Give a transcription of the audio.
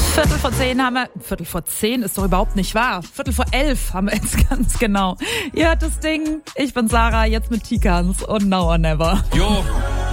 Viertel vor 10 ist doch überhaupt nicht wahr. 11:15 haben wir jetzt ganz genau. Ihr hört das Ding, ich bin Sarah, jetzt mit Tikans und Now or Never. Jo.